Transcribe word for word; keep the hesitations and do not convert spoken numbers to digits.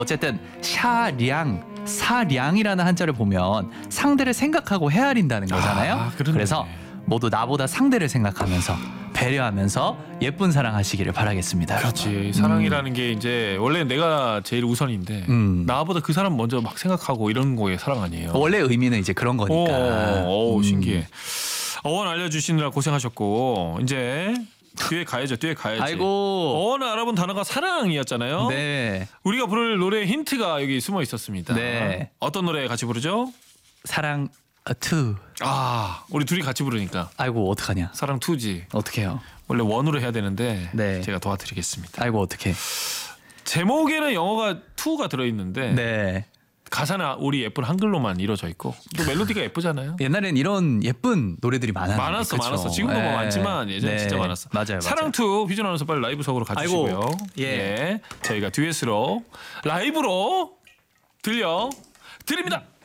어쨌든 샤량, 사량이라는 한자를 보면 상대를 생각하고 헤아린다는 거잖아요. 아, 그러네. 그래서 모두 나보다 상대를 생각하면서 배려하면서 예쁜 사랑하시기를 바라겠습니다. 그렇지. 사랑이라는 게 이제 원래 내가 제일 우선인데 음. 나보다 그 사람 먼저 막 생각하고 이런 거에 사랑 아니에요. 원래 의미는 이제 그런 거니까. 오, 오, 음. 신기해. 어원 알려주시느라 고생하셨고 이제 뒤에 가야죠. 뒤에 가야지. 아이고. 어원 알아본 단어가 사랑이었잖아요. 네. 우리가 부를 노래 힌트가 여기 숨어 있었습니다. 네. 어떤 노래 같이 부르죠? 사랑 투. 아, 우리 둘이 같이 부르니까 아이고 어떡하냐. 사랑 투지. 어떡해요. 원래 원으로 해야 되는데 네. 제가 도와드리겠습니다. 아이고 어떡해. 제목에는 영어가 투가 들어있는데 네. 가사는 우리 예쁜 한글로만 이루어져 있고 또 멜로디가 예쁘잖아요. 옛날엔 이런 예쁜 노래들이 많았는데. 많았어, 그쵸? 많았어. 지금도 뭐 네. 많지만 예전에 네. 진짜 많았어. 맞아요, 맞아요. 사랑투 휘준 아나운서 빨리 라이브석으로 가주시고요. 아이고, 예. 예, 저희가 듀엣으로 라이브로 들려 드립니다.